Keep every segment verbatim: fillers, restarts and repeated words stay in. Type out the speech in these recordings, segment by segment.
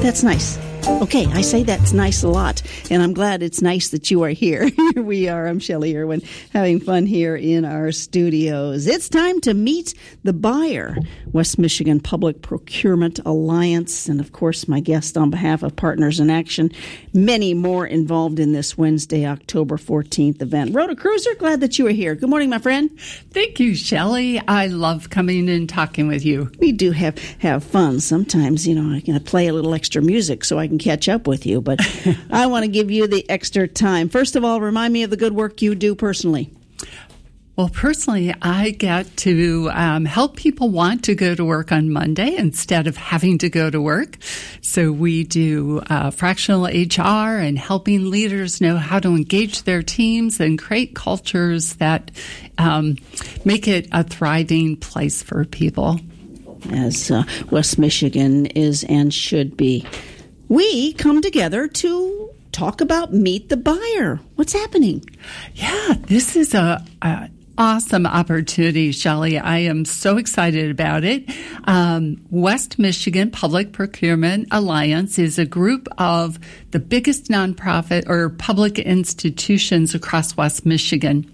That's nice. Okay, I say that's nice a lot, and I'm glad it's nice that you are here. Here we are. I'm Shelley Irwin, having fun here in our studios. It's time to meet the buyer, West Michigan Public Procurement Alliance, and of course, my guest on behalf of Partners in Action. Many more involved in this Wednesday, October fourteenth event. Rhoda Cruiser, glad that you are here. Good morning, my friend. Thank you, Shelley. I love coming and talking with you. We do have, have fun. Sometimes, you know, I can play a little extra music so I can catch up with you, but I want to give you the extra time. First of all, remind me of the good work you do personally. Well, personally, I get to um, help people want to go to work on Monday instead of having to go to work. So we do uh, fractional H R and helping leaders know how to engage their teams and create cultures that um, make it a thriving place for people. As uh, West Michigan is and should be. We come together to talk about Meet the Buyer. What's happening? Yeah, this is a, a awesome opportunity, Shelley. I am so excited about it. Um, West Michigan Public Procurement Alliance is a group of the biggest nonprofit or public institutions across West Michigan.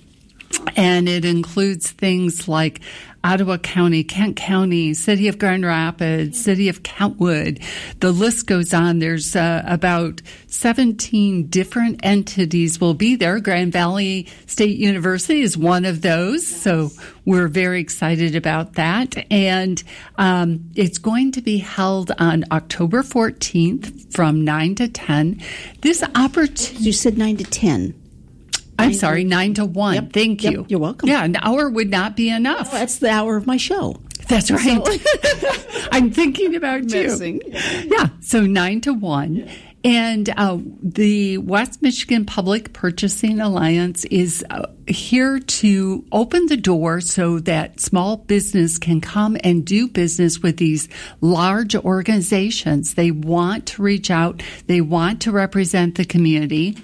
And it includes things like Ottawa County, Kent County, City of Grand Rapids, City of Kentwood. The list goes on. There's uh, about seventeen different entities will be there. Grand Valley State University is one of those. So we're very excited about that. And um, it's going to be held on October fourteenth from nine to ten. This opportunity... You said nine to ten. I'm nine sorry, to, nine to one. Yep, Thank yep, you. You're welcome. Yeah, an hour would not be enough. Well, that's the hour of my show. That's right. So. I'm thinking about Messing. you. Yeah, so nine to one. And uh, the West Michigan Public Purchasing Alliance is uh, here to open the door so that small business can come and do business with these large organizations. They want to reach out. They want to represent the community.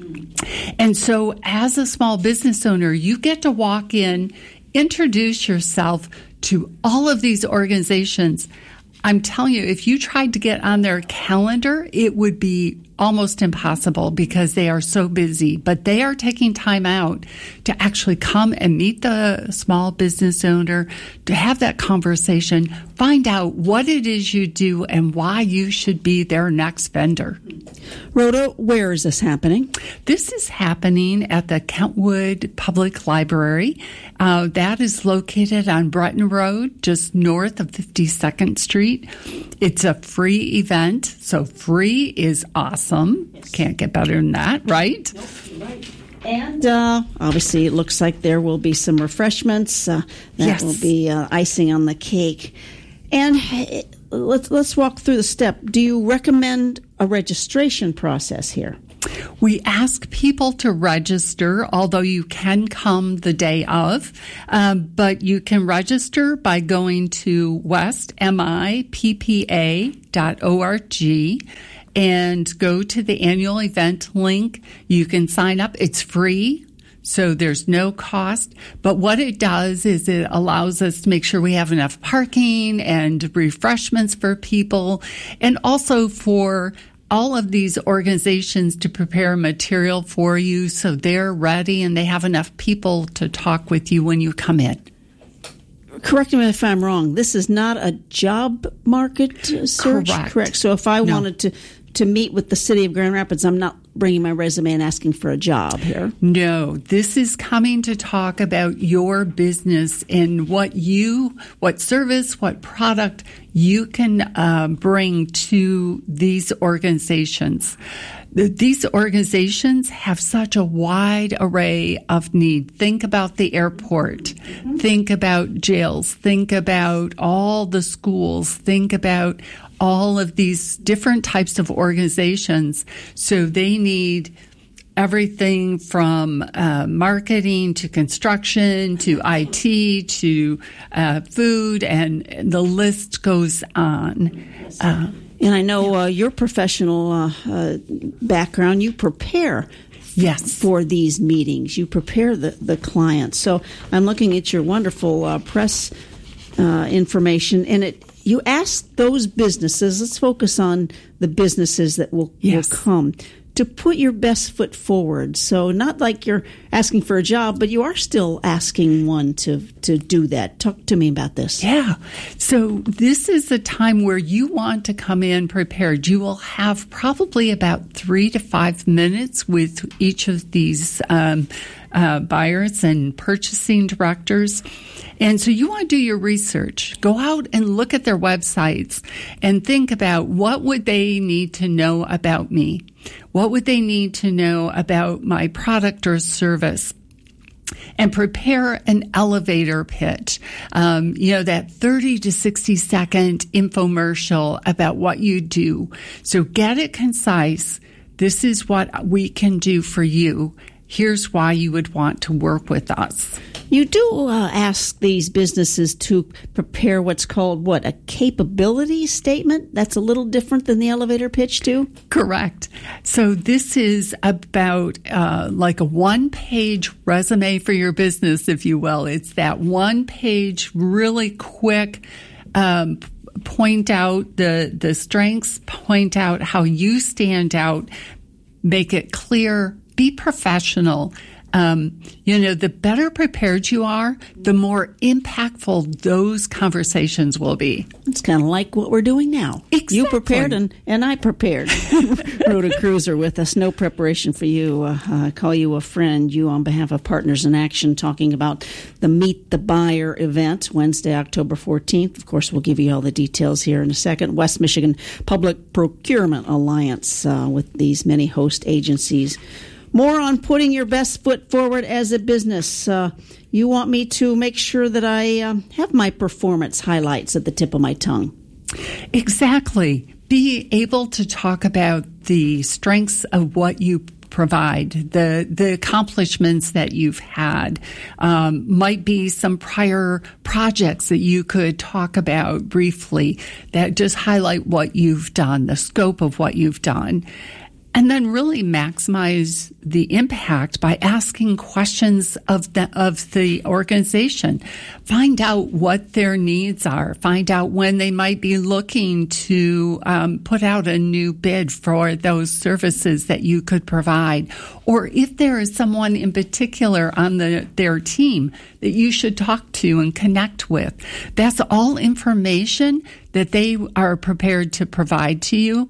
And so as a small business owner, you get to walk in, introduce yourself to all of these organizations. I'm telling you, if you tried to get on their calendar, it would be almost impossible because they are so busy. But they are taking time out to actually come and meet the small business owner, to have that conversation, find out what it is you do and why you should be their next vendor. Rhoda, where is this happening? This is happening at the Kentwood Public Library. Uh, that is located on Breton Road, just north of fifty-second Street. It's a free event, so free is awesome. Yes. Can't get better than that, right? Nope, right. And uh, obviously it looks like there will be some refreshments. Uh, that yes. will be uh, icing on the cake. And let's let's walk through the step. Do you recommend a registration process here? We ask people to register, although you can come the day of, um, but you can register by going to west mippa dot org and go to the annual event link. You can sign up. It's free, so there's no cost. But what it does is it allows us to make sure we have enough parking and refreshments for people, and also for all of these organizations to prepare material for you so they're ready and they have enough people to talk with you when you come in. Correct me if I'm wrong. This is not a job market search? Correct. Correct. So if I no. wanted to, to meet with the City of Grand Rapids, I'm not bringing my resume and asking for a job here. No, this is coming to talk about your business and what you, what service, what product you can uh, bring to these organizations. These organizations have such a wide array of need. Think about the airport. Mm-hmm. Think about jails. Think about all the schools. Think about all of these different types of organizations. So they need everything from uh, marketing to construction to I T to uh, food, and the list goes on. Uh, and I know uh, your professional uh, uh, background, you prepare yes. for these meetings. You prepare the, the clients. So I'm looking at your wonderful uh, press uh, information, and it you ask those businesses, let's focus on the businesses that will, yes. will come, to put your best foot forward. So not like you're asking for a job, but you are still asking one to, to do that. Talk to me about this. Yeah. So this is a time where you want to come in prepared. You will have probably about three to five minutes with each of these um, uh, buyers and purchasing directors. And so you want to do your research. Go out and look at their websites and think about what would they need to know about me? What would they need to know about my product or service? And prepare an elevator pitch, um, you know, that thirty to sixty second infomercial about what you do. So get it concise. This is what we can do for you. Here's why you would want to work with us. You do uh, ask these businesses to prepare what's called, what, a capability statement? That's a little different than the elevator pitch, too? Correct. So this is about uh, like a one-page resume for your business, if you will. It's that one-page, really quick um point out the, the strengths, point out how you stand out, make it clear, be professional. Um, you know, the better prepared you are, the more impactful those conversations will be. It's kind of like what we're doing now. Exactly. You prepared and, and I prepared. Rhoda Cruiser with us. No preparation for you. Uh, I call you a friend. You on behalf of Partners in Action talking about the Meet the Buyer event, Wednesday, October fourteenth. Of course, we'll give you all the details here in a second. West Michigan Public Procurement Alliance uh, with these many host agencies. More on putting your best foot forward as a business. Uh, you want me to make sure that I um, have my performance highlights at the tip of my tongue. Exactly. Be able to talk about the strengths of what you provide, the the accomplishments that you've had. Um, might be some prior projects that you could talk about briefly that just highlight what you've done, the scope of what you've done. And then really maximize the impact by asking questions of the of the organization. Find out what their needs are. Find out when they might be looking to um, put out a new bid for those services that you could provide. Or if there is someone in particular on the, their team that you should talk to and connect with. That's all information that they are prepared to provide to you.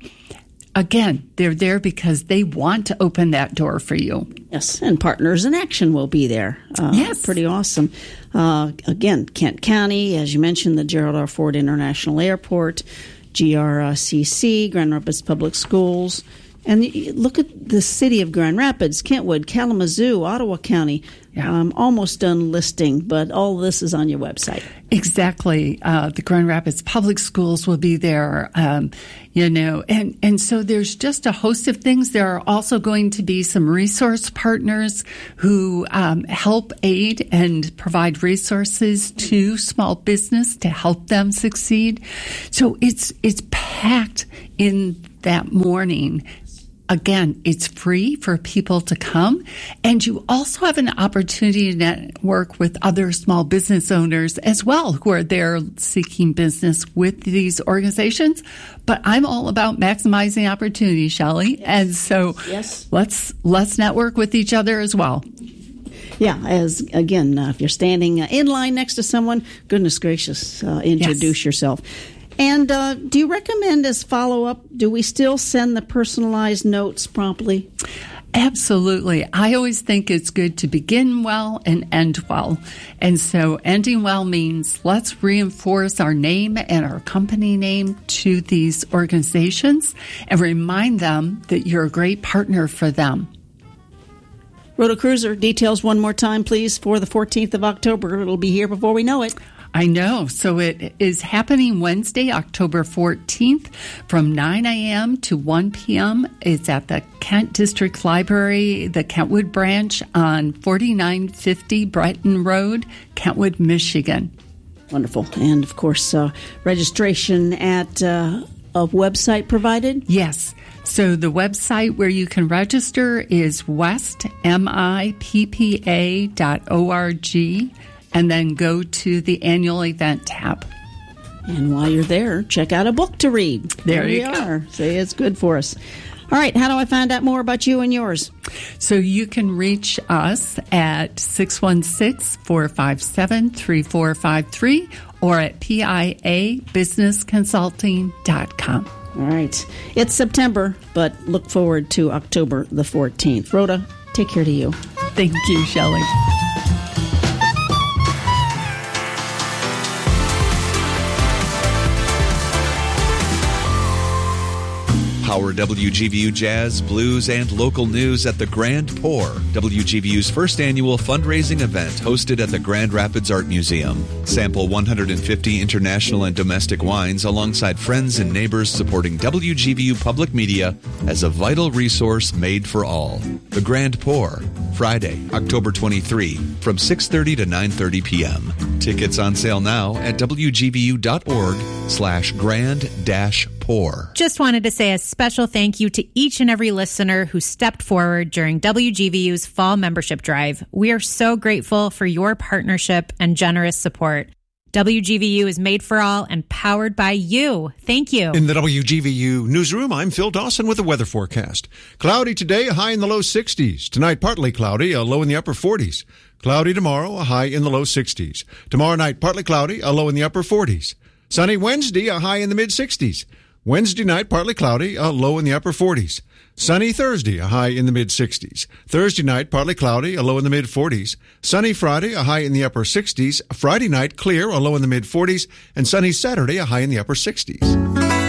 Again, they're there because they want to open that door for you. Yes, and Partners in Action will be there. Uh, yes. Pretty awesome. Uh, again, Kent County, as you mentioned, the Gerald R. Ford International Airport, G R C C, Grand Rapids Public Schools. And you look at the city of Grand Rapids, Kentwood, Kalamazoo, Ottawa County. Yeah. Um, almost done listing, but all this is on your website. Exactly. Uh, the Grand Rapids Public Schools will be there, um, you know, and, and so there's just a host of things. There are also going to be some resource partners who um, help aid and provide resources to small business to help them succeed. So it's it's packed in that morning. Again, it's free for people to come, and you also have an opportunity to network with other small business owners as well who are there seeking business with these organizations. But I'm all about maximizing opportunity, Shelley, yes. and so yes. let's let's network with each other as well. Yeah, as again, uh, if you're standing uh, in line next to someone, goodness gracious, uh, introduce yes. yourself. And uh, do you recommend as follow-up, do we still send the personalized notes promptly? Absolutely. I always think it's good to begin well and end well. And so ending well means let's reinforce our name and our company name to these organizations and remind them that you're a great partner for them. Rhoda Cruiser, details one more time, please, for the fourteenth of October. It'll be here before we know it. I know. So it is happening Wednesday, October fourteenth from nine a.m. to one p.m. It's at the Kent District Library, the Kentwood branch on forty-nine fifty Brighton Road, Kentwood, Michigan. Wonderful. And, of course, uh, registration at uh, a website provided? Yes. So the website where you can register is west mippa dot org. And then go to the annual event tab. And while you're there, check out a book to read. There, there you we go. are. Say it's good for us. All right, how do I find out more about you and yours? So you can reach us at six one six, four five seven, three four five three or at P I A business consulting dot com. All right. It's September, but look forward to October the fourteenth. Rhoda, take care to you. Thank you, Shelley. Power W G V U Jazz, Blues, and local news at the Grand Pour, W G V U's first annual fundraising event hosted at the Grand Rapids Art Museum. Sample one hundred fifty international and domestic wines alongside friends and neighbors supporting W G V U Public Media as a vital resource made for all. The Grand Pour, Friday, October twenty-third, from six thirty to nine thirty p.m. Tickets on sale now at W G V U dot org slash grand dash pour. Just wanted to say a special thank you to each and every listener who stepped forward during W G V U's fall membership drive. We are so grateful for your partnership and generous support. W G V U is made for all and powered by you. Thank you. In the W G V U newsroom, I'm Phil Dawson with the weather forecast. Cloudy today, a high in the low sixties. Tonight, partly cloudy, a low in the upper forties. Cloudy tomorrow, a high in the low sixties. Tomorrow night, partly cloudy, a low in the upper forties. Sunny Wednesday, a high in the mid sixties. Wednesday night, partly cloudy, a low in the upper forties. Sunny Thursday, a high in the mid sixties. Thursday night, partly cloudy, a low in the mid forties. Sunny Friday, a high in the upper sixties. Friday night, clear, a low in the mid forties. And sunny Saturday, a high in the upper sixties.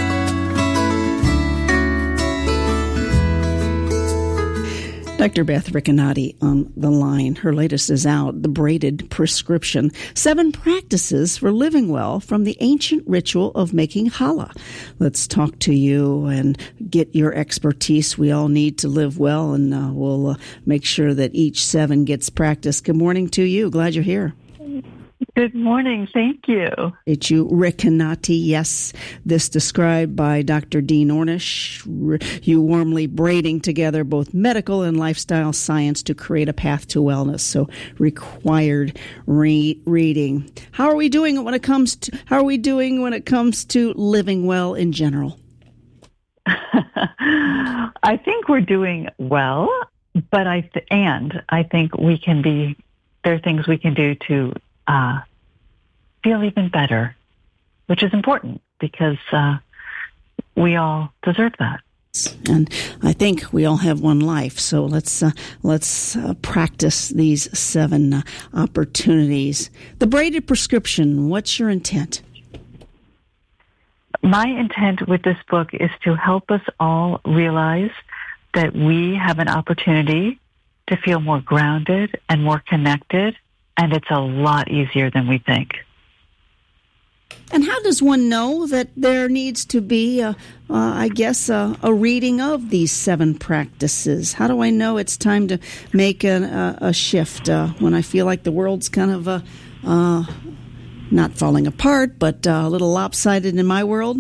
Doctor Beth Riccinati on the line. Her latest is out, The Braided Prescription, Seven Practices for Living Well from the Ancient Ritual of Making Challah. Let's talk to you and get your expertise. We all need to live well, and uh, we'll uh, make sure that each seven gets practiced. Good morning to you. Glad you're here. Good morning. Thank you. It's you, Riccinati. Yes, this described by Doctor Dean Ornish. You warmly braiding together both medical and lifestyle science to create a path to wellness. So required re- reading. How are we doing when it comes to how are we doing when it comes to living well in general? I think we're doing well, but I th- and I think we can be. There are things we can do to. Uh, feel even better, which is important because uh, we all deserve that. And I think we all have one life, so let's uh, let's uh, practice these seven uh, opportunities. The Braided Prescription. What's your intent? My intent with this book is to help us all realize that we have an opportunity to feel more grounded and more connected. And it's a lot easier than we think. And how does one know that there needs to be, a, uh, I guess, a, a reading of these seven practices? How do I know it's time to make a, a, a shift uh, when I feel like the world's kind of uh, uh, not falling apart, but uh, a little lopsided in my world?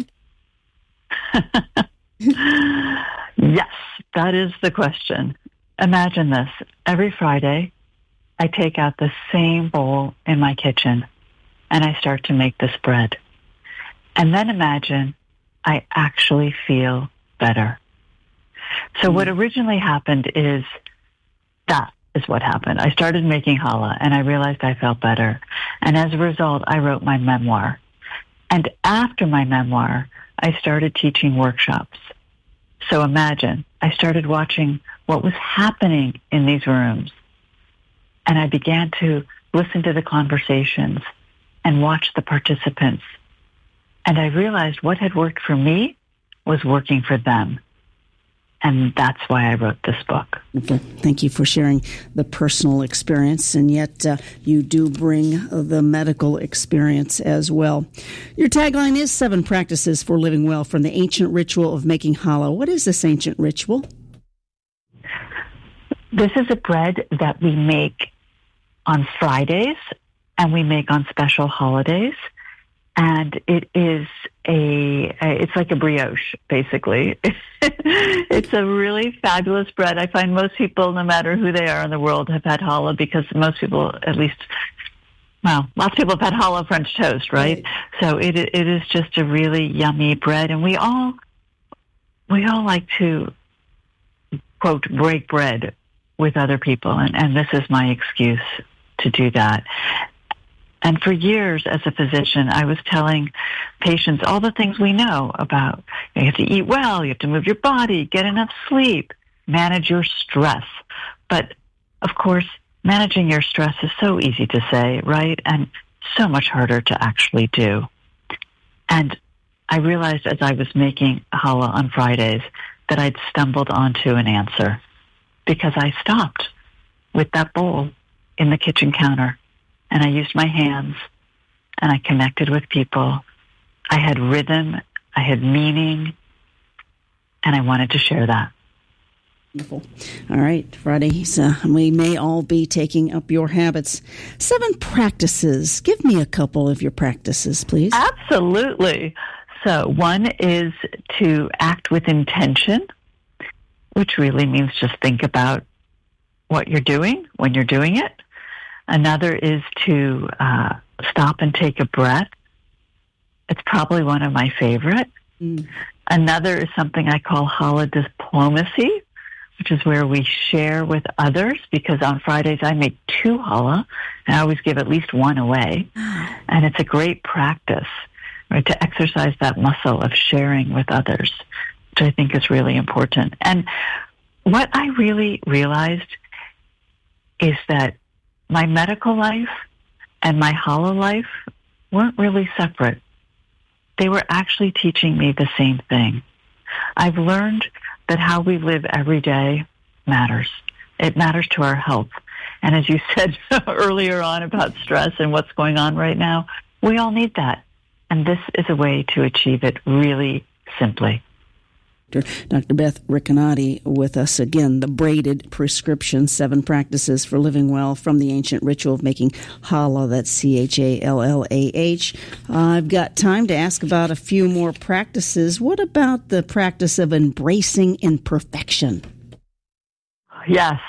Yes, that is the question. Imagine this. Every Friday, I take out the same bowl in my kitchen and I start to make this bread. And then imagine I actually feel better. So mm. what originally happened is that is what happened. I started making challah and I realized I felt better. And as a result, I wrote my memoir. And after my memoir, I started teaching workshops. So imagine I started watching what was happening in these rooms. And I began to listen to the conversations and watch the participants. And I realized what had worked for me was working for them. And that's why I wrote this book. Okay. Thank you for sharing the personal experience. And yet uh, you do bring the medical experience as well. Your tagline is Seven Practices for Living Well from the Ancient Ritual of Making Challah. What is this ancient ritual? This is a bread that we make on Fridays, and we make on special holidays. And it is a, it's like a brioche, basically. It's a really fabulous bread. I find most people, no matter who they are in the world, have had challah because most people at least well, lots of people have had challah French toast, right? right? So it it is just a really yummy bread, and we all we all like to, quote, break bread with other people, and, and this is my excuse to do that. And for years as a physician, I was telling patients all the things we know about. You have to eat well, you have to move your body, get enough sleep, manage your stress. But, of course, managing your stress is so easy to say, right? And so much harder to actually do. And I realized as I was making challah on Fridays that I'd stumbled onto an answer because I stopped with that bowl in the kitchen counter and I used my hands and I connected with people. I had rhythm, I had meaning, and I wanted to share that. Wonderful. All right, Fridays, uh, we may all be taking up your habits. Seven practices. Give me a couple of your practices, please. Absolutely. So one is to act with intention, which really means just think about what you're doing when you're doing it. Another is to uh, stop and take a breath. It's probably one of my favorite. Mm. Another is something I call challah diplomacy, which is where we share with others, because on Fridays I make two challah, and I always give at least one away. And it's a great practice, right, to exercise that muscle of sharing with others, which I think is really important. And what I really realized is that my medical life and my challah life weren't really separate. They were actually teaching me the same thing. I've learned that how we live every day matters. It matters to our health. And as you said earlier on about stress and what's going on right now, we all need that. And this is a way to achieve it really simply. Doctor Beth Recanati with us again, the braided prescription, seven practices for living well from the ancient ritual of making challah. That's C H A L L A H. Uh, I've got time to ask about a few more practices. What about the practice of embracing imperfection? Yes.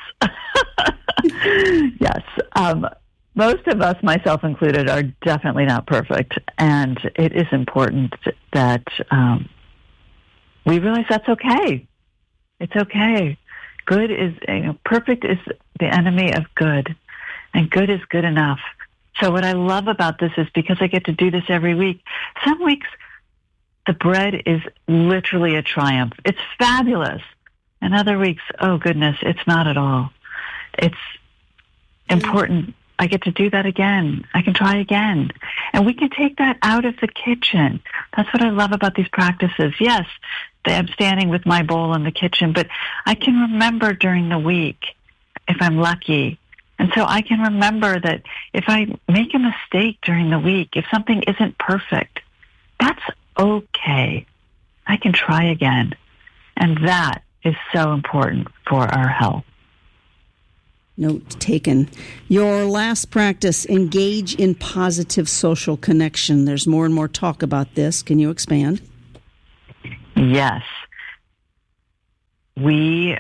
yes. Um, most of us, myself included, are definitely not perfect. And it is important that um, we realize that's okay. It's okay. Good is, you know, perfect is the enemy of good, and good is good enough. So what I love about this is because I get to do this every week, some weeks the bread is literally a triumph. It's fabulous. And other weeks, oh goodness, it's not at all. It's important. I get to do that again. I can try again. And we can take that out of the kitchen. That's what I love about these practices. Yes, I'm standing with my bowl in the kitchen, but I can remember during the week if I'm lucky. And so I can remember that if I make a mistake during the week, if something isn't perfect, that's okay. I can try again. And that is so important for our health. Note taken. Your last practice, engage in positive social connection. There's more and more talk about this. Can you expand? Yes. We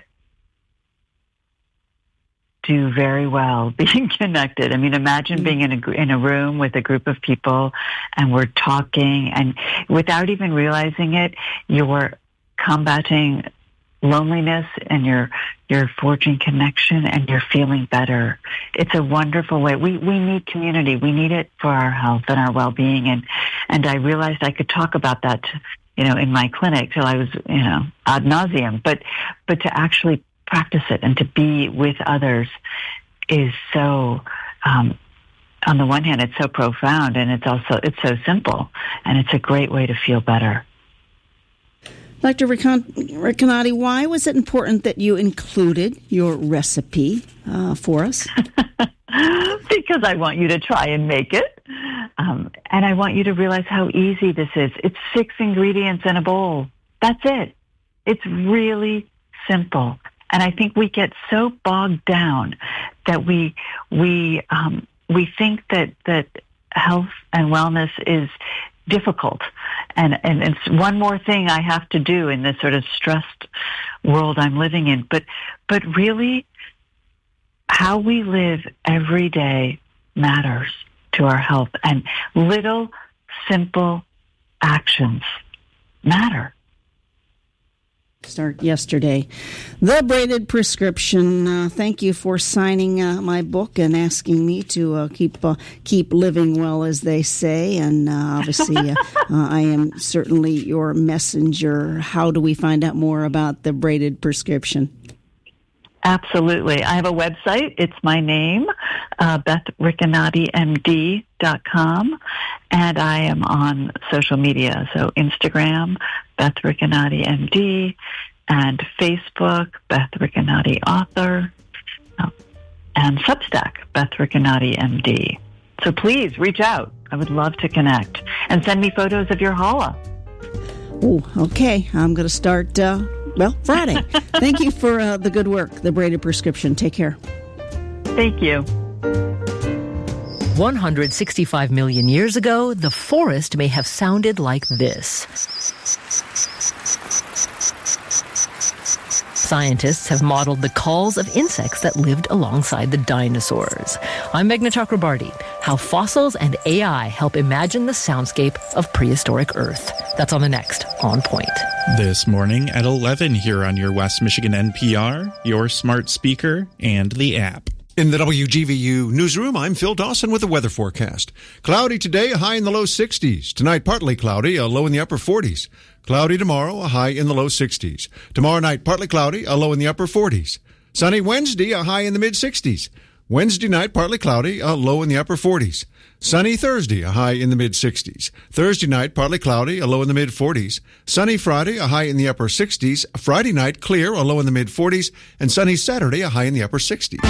do very well being connected. I mean, imagine being in a, in a room with a group of people and we're talking, and without even realizing it, you're combating loneliness and you're you're forging connection and you're feeling better. It's a wonderful way. We we need community. We need it for our health and our well-being. And and I realized I could talk about that, you know, in my clinic till I was, you know, ad nauseum. But but to actually practice it and to be with others is so. Um, on the one hand, it's so profound, and it's also it's so simple, and it's a great way to feel better. Doctor Recanati, why was it important that you included your recipe uh, for us? Because I want you to try and make it. Um, and I want you to realize how easy this is. It's six ingredients in a bowl. That's it. It's really simple. And I think we get so bogged down that we we um, we think that, that health and wellness is difficult. And, and it's one more thing I have to do in this sort of stressed world I'm living in. But, but really, how we live every day matters to our health. And little, simple actions matter. Start yesterday. The Braided Prescription. Uh, thank you for signing uh, my book and asking me to uh, keep uh, keep living well, as they say. And uh, obviously, uh, uh, I am certainly your messenger. How do we find out more about the Braided Prescription? Absolutely. I have a website. It's my name, uh, Beth Riccinati M D dot com, and I am on social media. So Instagram, Beth Riccinati M D, and Facebook, Beth Riccinati Author, uh, and Substack, Beth Riccinati M D. So please reach out. I would love to connect. And send me photos of your challah. Oh, okay. I'm going to start... Uh Well, Friday. Thank you for uh, the good work, the Braided Prescription. Take care. Thank you. one hundred sixty-five million years ago, the forest may have sounded like this. Scientists have modeled the calls of insects that lived alongside the dinosaurs. I'm Meghna Chakrabarti. How fossils and A I help imagine the soundscape of prehistoric Earth. That's on the next On Point. This morning at eleven here on your West Michigan N P R, your smart speaker, and the app. In the W G V U newsroom, I'm Phil Dawson with the weather forecast. Cloudy today, a high in the low sixties. Tonight, partly cloudy, a low in the upper forties. Cloudy tomorrow, a high in the low sixties. Tomorrow night, partly cloudy, a low in the upper forties. Sunny Wednesday, a high in the mid sixties. Wednesday night, partly cloudy, a low in the upper forties. Sunny Thursday, a high in the mid sixties. Thursday night, partly cloudy, a low in the mid forties. Sunny Friday, a high in the upper sixties. Friday night, clear, a low in the mid forties. And sunny Saturday, a high in the upper sixties.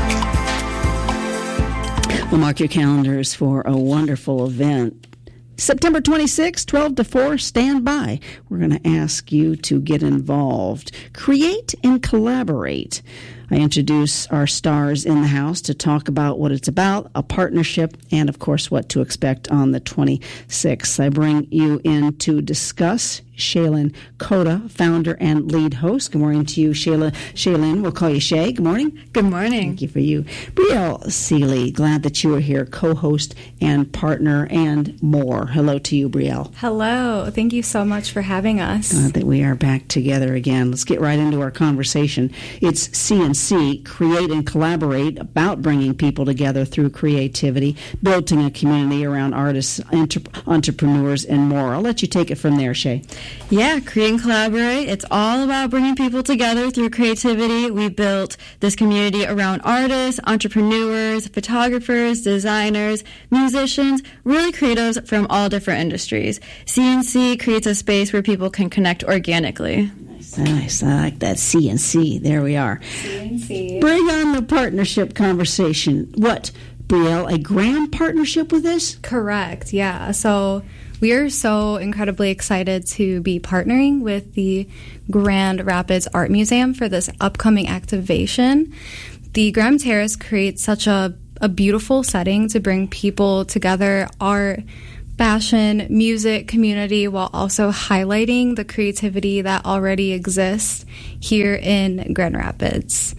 Well, mark your calendars for a wonderful event. September twenty-sixth, twelve to four, stand by. We're going to ask you to get involved. Create and collaborate. I introduce our stars in the house to talk about what it's about, a partnership, and, of course, what to expect on the twenty-sixth. I bring you in to discuss Shaylin Coda, founder and lead host. Good morning to you, Shayla. Shaylin, we'll call you Shay. Good morning. Good morning. Thank you for you. Brielle Seeley, glad that you are here, co-host and partner and more. Hello to you, Brielle. Hello. Thank you so much for having us. Glad that we are back together again. Let's get right into our conversation. It's C and C, Create and Collaborate, about bringing people together through creativity, building a community around artists, entre- entrepreneurs, and more. I'll let you take it from there, Shay. Yeah, Create and Collaborate. It's all about bringing people together through creativity. We built this community around artists, entrepreneurs, photographers, designers, musicians, really creatives from all different industries. C and C creates a space where people can connect organically. Nice, nice. I like that. C and C. There we are. C and C. Bring on the partnership conversation. What, Brielle, a grand partnership with this? Correct, yeah. So we are so incredibly excited to be partnering with the Grand Rapids Art Museum for this upcoming activation. The Graham Terrace creates such a, a beautiful setting to bring people together, art, fashion, music, community, while also highlighting the creativity that already exists here in Grand Rapids.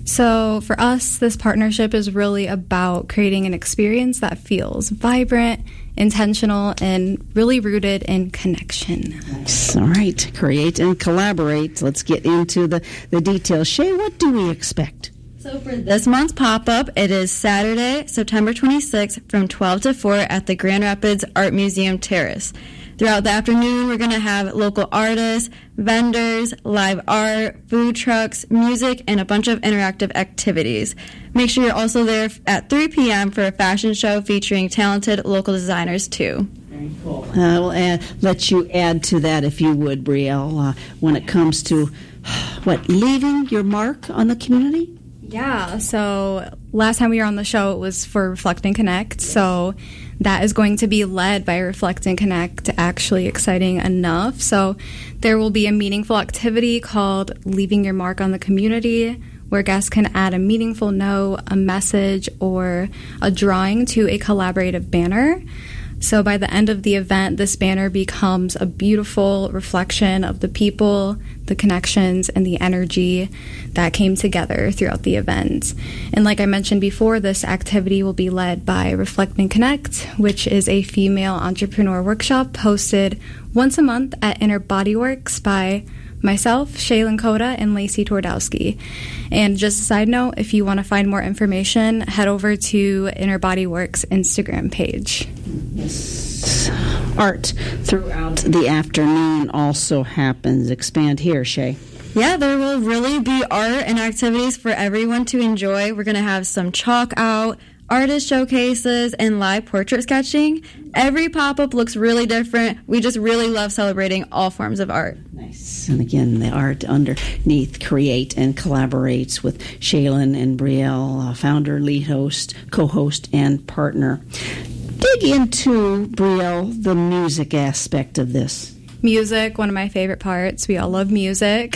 So for us, this partnership is really about creating an experience that feels vibrant, intentional, and really rooted in connection. Nice. All right. Create and collaborate. Let's get into the, the details. Shay, what do we expect? So for this month's pop-up, it is Saturday, September twenty-sixth from twelve to four at the Grand Rapids Art Museum Terrace. Throughout the afternoon, we're going to have local artists, vendors, live art, food trucks, music, and a bunch of interactive activities. Make sure you're also there at three p.m. for a fashion show featuring talented local designers, too. Very cool. Uh, we'll add, let you add to that, if you would, Brielle, uh, when it comes to, what, leaving your mark on the community? Yeah, so last time we were on the show, it was for Reflect and Connect, so that is going to be led by Reflect and Connect, actually exciting enough. So there will be a meaningful activity called Leaving Your Mark on the Community, where guests can add a meaningful note, a message, or a drawing to a collaborative banner. So by the end of the event, this banner becomes a beautiful reflection of the people, the connections, and the energy that came together throughout the event. And like I mentioned before, this activity will be led by Reflect and Connect, which is a female entrepreneur workshop hosted once a month at Inner Body Works by myself, Shaylin Koda, and Lacey Twardowski. And just a side note, if you want to find more information, head over to Inner Body Works Instagram page. Yes. Art throughout the afternoon also happens. Expand here, Shay. Yeah, there will really be art and activities for everyone to enjoy. We're going to have some chalk out, artist showcases, and live portrait sketching. Every pop-up looks really different. We just really love celebrating all forms of art. Nice. And again, the art underneath Create and collaborates with Shaylin and Brielle, uh, founder, lead host, co-host, and partner. Dig into, Brielle, the music aspect of this. Music, one of my favorite parts. We all love music.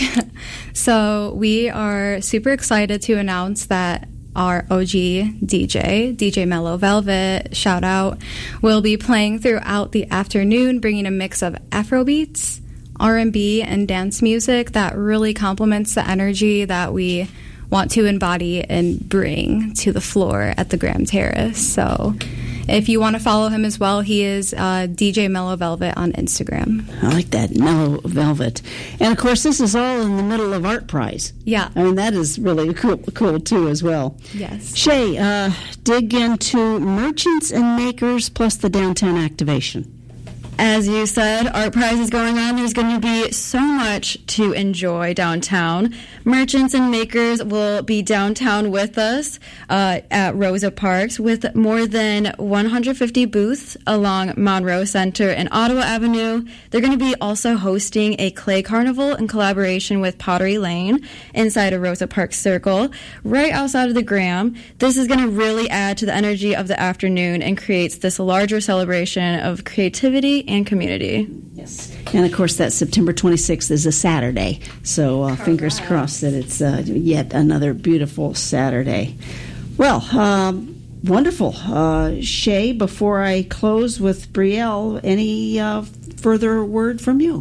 So we are super excited to announce that our O G D J, D J Mellow Velvet, shout out, will be playing throughout the afternoon, bringing a mix of Afrobeats, R and B, and dance music that really complements the energy that we want to embody and bring to the floor at the Graham Terrace. So if you want to follow him as well, he is uh, D J Mellow Velvet on Instagram. I like that, Mellow Velvet. And, of course, this is all in the middle of Art Prize. Yeah. I mean, that is really cool, cool too, as well. Yes. Shay, uh, dig into merchants and makers plus the downtown activation. As you said, Art Prize is going on. There's going to be so much to enjoy downtown. Merchants and makers will be downtown with us uh, at Rosa Parks with more than one hundred fifty booths along Monroe Center and Ottawa Avenue. They're going to be also hosting a clay carnival in collaboration with Pottery Lane inside of Rosa Parks Circle, right outside of the Graham. This is going to really add to the energy of the afternoon and creates this larger celebration of creativity and community. Yes. And, of course, that September twenty-sixth is a Saturday. So uh, fingers crossed that it's uh, yet another beautiful Saturday. Well, um, wonderful. Uh, Shay, before I close with Brielle, any uh, further word from you?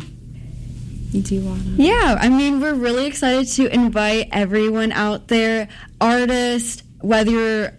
Do you want to? Yeah, I mean, we're really excited to invite everyone out there, artists, whether you're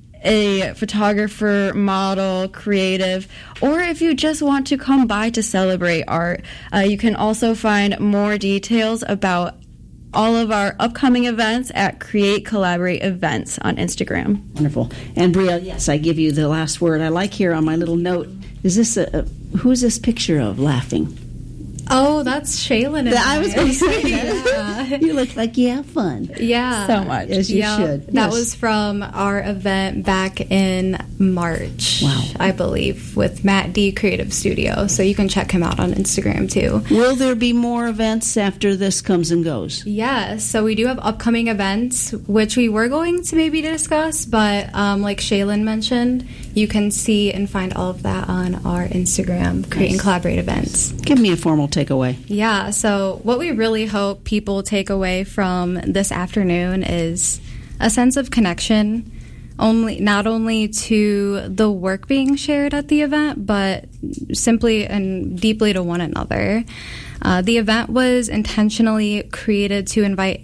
a photographer, model, creative, or if you just want to come by to celebrate art. Uh, you can also find more details about all of our upcoming events at Create Collaborate Events on Instagram. Wonderful. And Brielle, yes, I give you the last word. I like here on my little note, is this a, a who's this picture of laughing? Oh, that's Shaylin and I was going to say yeah. You look like you have fun. Yeah. So much. As you yeah, should. That Yes. was from our event back in March, Wow. I believe, with Matt D Creative Studio. So you can check him out on Instagram, too. Will there be more events after this comes and goes? Yeah, so we do have upcoming events, which we were going to maybe discuss, but um, like Shaylin mentioned, you can see and find all of that on our Instagram, Create and Collaborate Events. Give me a formal takeaway. Yeah, so what we really hope people take away from this afternoon is a sense of connection, only not only to the work being shared at the event, but simply and deeply to one another. Uh, the event was intentionally created to invite